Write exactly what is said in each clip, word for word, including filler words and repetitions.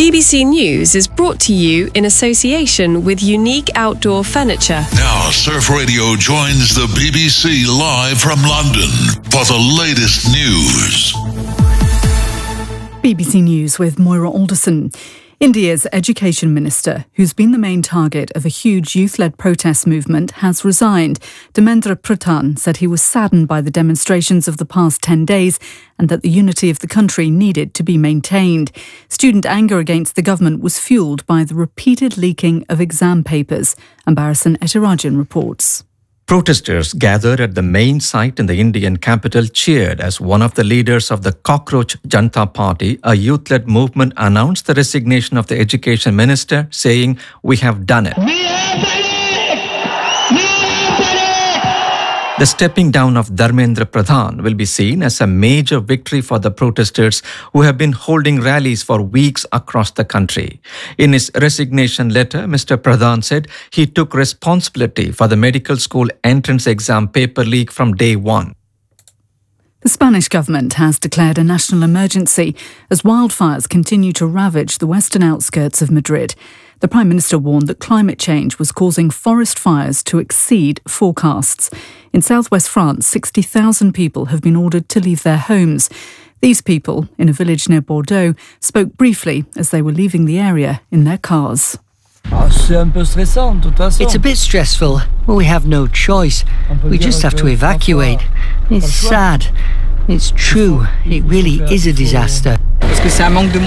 B B C News is brought to you in association with Unique Outdoor Furniture. Now, Surf Radio joins the B B C live from London for the latest news. B B C News with Moira Alderson. India's education minister, who's been the main target of a huge youth-led protest movement, has resigned. Dharmendra Pradhan said he was saddened by the demonstrations of the past ten days and that the unity of the country needed to be maintained. Student anger against the government was fuelled by the repeated leaking of exam papers. Ambarasan Etirajan reports. Protesters gathered at the main site in the Indian capital cheered as one of the leaders of the Cockroach Janata Party, a youth-led movement, announced the resignation of the education minister, saying, "We have done it." The stepping down of Dharmendra Pradhan will be seen as a major victory for the protesters who have been holding rallies for weeks across the country. In his resignation letter, Mister Pradhan said he took responsibility for the medical school entrance exam paper leak from day one. The Spanish government has declared a national emergency as wildfires continue to ravage the western outskirts of Madrid. The Prime Minister warned that climate change was causing forest fires to exceed forecasts. In southwest France, sixty thousand people have been ordered to leave their homes. These people, in a village near Bordeaux, spoke briefly as they were leaving the area in their cars. It's a bit stressful, but we have no choice. We just have to evacuate. It's sad. It's true. It really is a disaster. It's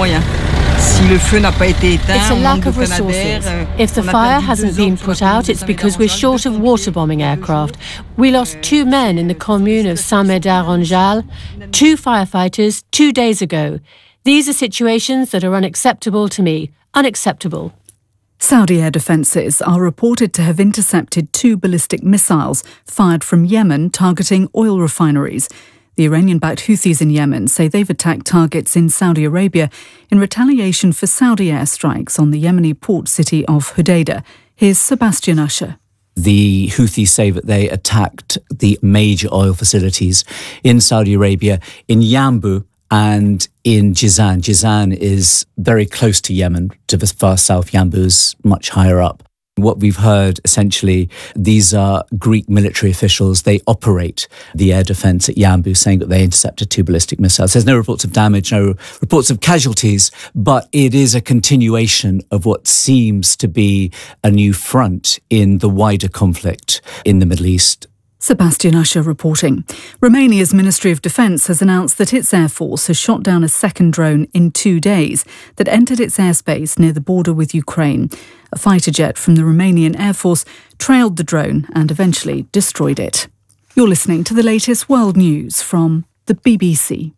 a lack of resources. If the fire hasn't been put out, it's because we're short of water-bombing aircraft. We lost two men in the commune of Saint-Médard-en-Jalles, two firefighters, two days ago. These are situations that are unacceptable to me. Unacceptable. Saudi air defences are reported to have intercepted two ballistic missiles fired from Yemen targeting oil refineries. The Iranian-backed Houthis in Yemen say they've attacked targets in Saudi Arabia in retaliation for Saudi airstrikes on the Yemeni port city of Hodeidah. Here's Sebastian Usher. The Houthis say that they attacked the major oil facilities in Saudi Arabia, in Yanbu and in Jizan. Jizan is very close to Yemen, to the far south. Yanbu is much higher up. What we've heard, essentially, these are Greek military officials. They operate the air defence at Yanbu, saying that they intercepted two ballistic missiles. There's no reports of damage, no reports of casualties, but it is a continuation of what seems to be a new front in the wider conflict in the Middle East. Sebastian Usher reporting. Romania's Ministry of Defence has announced that its Air Force has shot down a second drone in two days that entered its airspace near the border with Ukraine. A fighter jet from the Romanian Air Force trailed the drone and eventually destroyed it. You're listening to the latest world news from the B B C.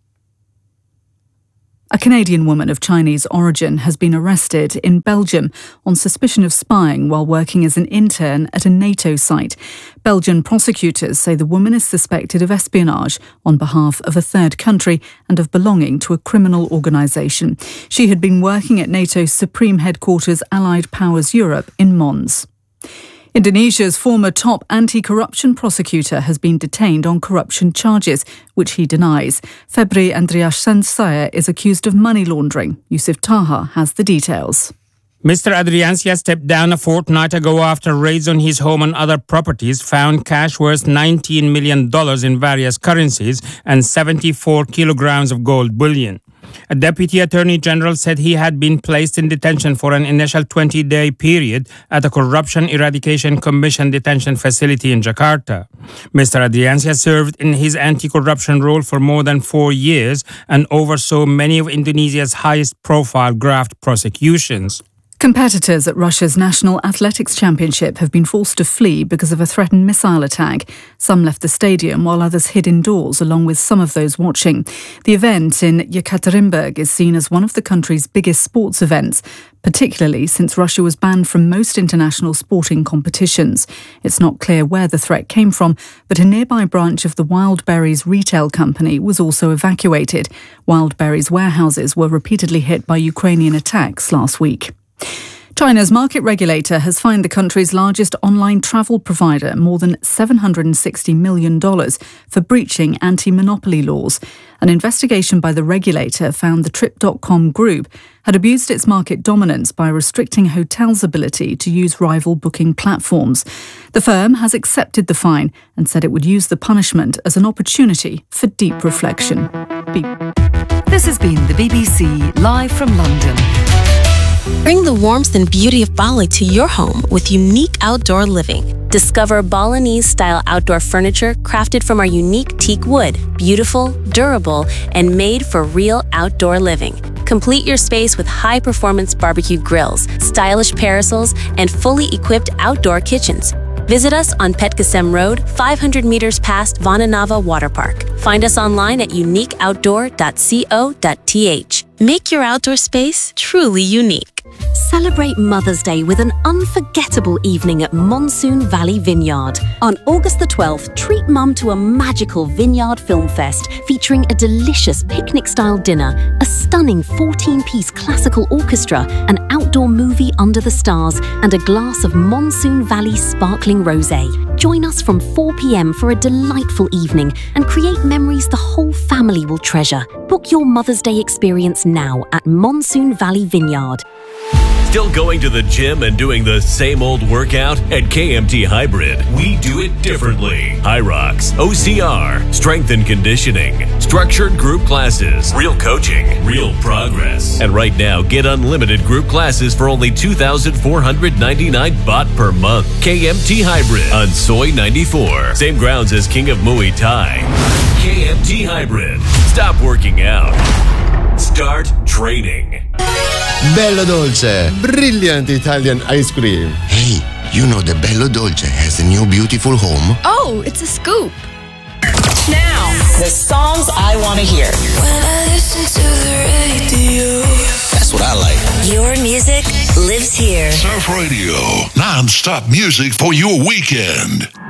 A Canadian woman of Chinese origin has been arrested in Belgium on suspicion of spying while working as an intern at a NATO site. Belgian prosecutors say the woman is suspected of espionage on behalf of a third country and of belonging to a criminal organisation. She had been working at NATO's Supreme Headquarters Allied Powers Europe in Mons. Indonesia's former top anti-corruption prosecutor has been detained on corruption charges, which he denies. Febri Andreasyah is accused of money laundering. Yusuf Taha has the details. Mister Andreasyah stepped down a fortnight ago after raids on his home and other properties found cash worth nineteen million dollars in various currencies and seventy-four kilograms of gold bullion. A deputy attorney general said he had been placed in detention for an initial twenty-day period at a Corruption Eradication Commission detention facility in Jakarta. Mister Andreasyah served in his anti-corruption role for more than four years and oversaw many of Indonesia's highest-profile graft prosecutions. Competitors at Russia's National Athletics Championship have been forced to flee because of a threatened missile attack. Some left the stadium while others hid indoors, along with some of those watching. The event in Yekaterinburg is seen as one of the country's biggest sports events, particularly since Russia was banned from most international sporting competitions. It's not clear where the threat came from, but a nearby branch of the Wildberries retail company was also evacuated. Wildberries warehouses were repeatedly hit by Ukrainian attacks last week. China's market regulator has fined the country's largest online travel provider more than seven hundred sixty million dollars for breaching anti-monopoly laws. An investigation by the regulator found the Trip dot com group had abused its market dominance by restricting hotels' ability to use rival booking platforms. The firm has accepted the fine and said it would use the punishment as an opportunity for deep reflection. Beep. This has been the B B C live from London. Bring the warmth and beauty of Bali to your home with unique outdoor living. Discover Balinese-style outdoor furniture crafted from our unique teak wood, beautiful, durable, and made for real outdoor living. Complete your space with high-performance barbecue grills, stylish parasols, and fully equipped outdoor kitchens. Visit us on Petkasem Road, five hundred meters past Vananava Water Park. Find us online at unique outdoor dot co dot t h. Make your outdoor space truly unique. Celebrate Mother's Day with an unforgettable evening at Monsoon Valley Vineyard. On August the twelfth, treat Mum to a magical Vineyard Film Fest featuring a delicious picnic-style dinner, a stunning fourteen-piece classical orchestra, an outdoor movie under the stars, and a glass of Monsoon Valley sparkling rosé. Join us from four p m for a delightful evening and create memories the whole family will treasure. Book your Mother's Day experience now at Monsoon Valley Vineyard. Still going to the gym and doing the same old workout? At K M T Hybrid, we do it differently. Hyrox, O C R, strength and conditioning, structured group classes, real coaching, real progress. And right now, get unlimited group classes for only two thousand four hundred ninety-nine baht per month. K M T Hybrid on Soy ninety-four. Same grounds as King of Muay Thai. K M T Hybrid. Stop working out. Start training. Bello Dolce, brilliant Italian ice cream. Hey, you know that Bello Dolce has a new beautiful home? Oh, it's a scoop. Now, the songs I want to hear. When I listen to the radio. That's what I like. Your music lives here. Surf Radio, non-stop music for your weekend.